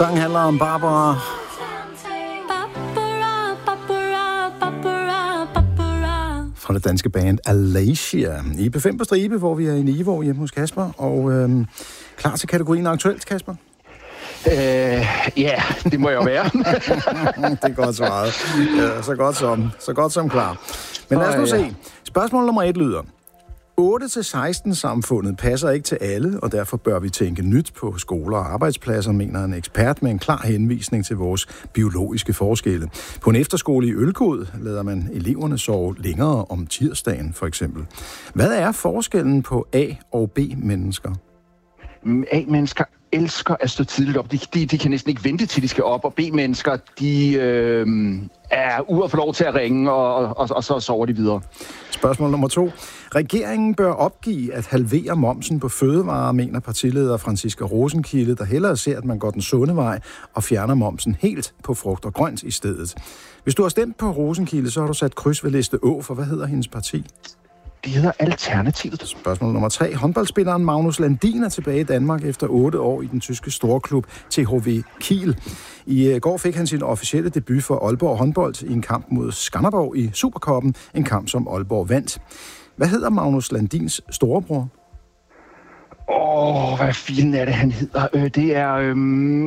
Sangen handler om Barbara. Fra det danske band Alacia. I P5 på stribe, hvor vi er i Niveau hjemme hos Kasper. Og klar til kategorien aktuelt, Kasper? Ja, det må jeg jo være. Det er godt svaret. Ja, så godt som klar. Men lad os nu se. Spørgsmål nummer 1 lyder: 8-16-samfundet passer ikke til alle, og derfor bør vi tænke nyt på skoler og arbejdspladser, mener en ekspert med en klar henvisning til vores biologiske forskelle. På en efterskole i Ølgod lader man eleverne sove længere om tirsdagen, for eksempel. Hvad er forskellen på A- og B-mennesker? A-mennesker elsker at stå tidligt op. De kan næsten ikke vente til de skal op, og B-mennesker, de er ude og få lov til at ringe, og så sover de videre. Spørgsmål nummer 2. Regeringen bør opgive at halvere momsen på fødevarer, mener partileder Franciska Rosenkilde, der hellere ser, at man går den sunde vej og fjerner momsen helt på frugt og grønt i stedet. Hvis du har stemt på Rosenkilde, så har du sat kryds ved liste Å, for hvad hedder hendes parti? Det hedder Alternativet. Spørgsmål nummer 3. Håndboldspilleren Magnus Landin er tilbage i Danmark efter 8 år i den tyske storklub THW Kiel. I går fik han sin officielle debut for Aalborg håndbold i en kamp mod Skanderborg i Supercuppen, en kamp som Aalborg vandt. Hvad hedder Magnus Landins storebror? Hvad filen er det, han hedder? Det er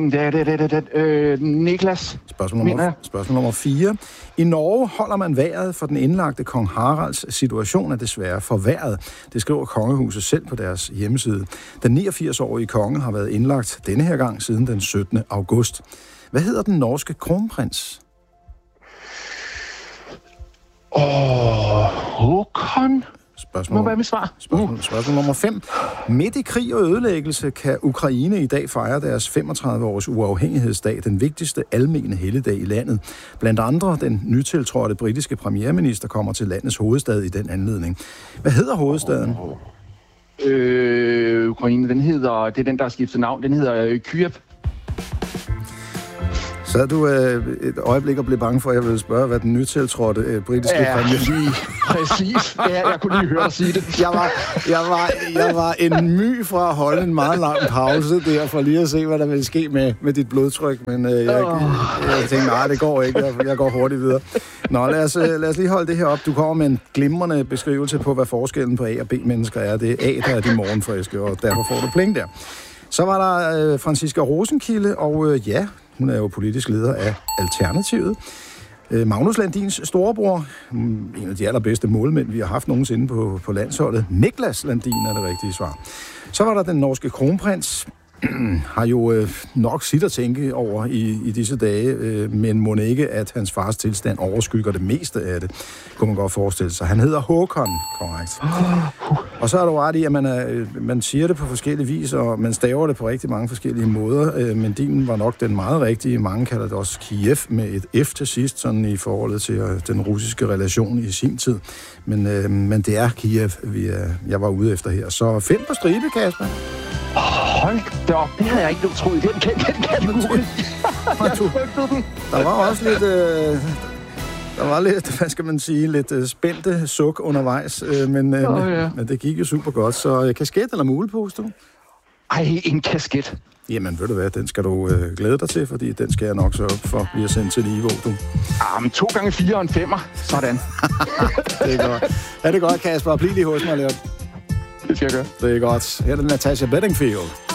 Niklas. Spørgsmål nummer 4. I Norge holder man vejret, for den indlagte kong Haralds situation er desværre forværret. Det skriver kongehuset selv på deres hjemmeside. Den 89-årige konge har været indlagt denne her gang siden den 17. august. Hvad hedder den norske kronprins? Håkon? Spørgsmål nummer 5. Midt i krig og ødelæggelse kan Ukraine i dag fejre deres 35-års uafhængighedsdag, den vigtigste almene helligdag i landet. Blandt andre den nytiltrådte britiske premierminister kommer til landets hovedstad i den anledning. Hvad hedder hovedstaden? Ukraine, det er den, der har skiftet navn. Den hedder Kyiv. Så du et øjeblik og blev bange for, at jeg ville spørge, hvad den nytiltrådte britiske premierminister... Præcis. Jeg kunne lige høre dig sige det. Jeg var en my fra at holde en meget lang pause der, for lige at se, hvad der ville ske med dit blodtryk. Men jeg tænkte, nej, det går ikke. Jeg går hurtigt videre. Nå, lad os lige holde det her op. Du kommer med en glimrende beskrivelse på, hvad forskellen på A- og B-mennesker er. Det er A, der er de morgenfriske, og derfor får du point der. Så var der Franciska Rosenkilde, og hun er jo politisk leder af Alternativet. Magnus Landins storebror, en af de allerbedste målmænd, vi har haft nogensinde på landsholdet. Niklas Landin er det rigtige svar. Så var der den norske kronprins, har jo nok sit at tænke over i disse dage, men må ikke, at hans fars tilstand overskygger det meste af det, kunne man godt forestille sig. Han hedder Håkon, korrekt. Og så er der ret i, at man siger det på forskellige vis, og man staver det på rigtig mange forskellige måder, men din var nok den meget rigtige. Mange kalder det også Kiev med et F til sidst, sådan i forhold til den russiske relation i sin tid. Men det er Kiev, jeg var ude efter her. Så 5 på stribe, Kasper. Hold da op, det havde jeg ikke troet. Den kategori. Jeg frygtede den. Der var også lidt... Der var lidt, hvad skal man sige, lidt spændte suk undervejs, men det gik jo super godt. Så kasket eller mulepose, du? Ej, en kasket. Jamen, ved du hvad, den skal du glæde dig til, fordi den skal jeg nok sørge for, bliver sendt til Niveau, du. Men 2 gange 4 og en 5'er. Sådan. Det er godt. Ja, det er godt, Kasper. Bliv lige hos mig lidt. Det skal jeg gøre. Det er godt. Her er det Natasha Bedingfield.